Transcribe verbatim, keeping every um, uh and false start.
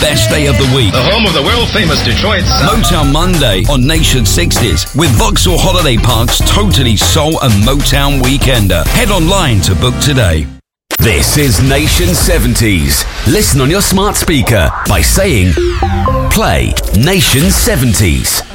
best day of the week. The home of the world-famous Detroit sound. Motown Monday on Nation sixties with Vauxhall Holiday Park's totally soul and Motown weekender. Head online to book today. This is Nation seventies. Listen on your smart speaker by saying, play Nation seventies.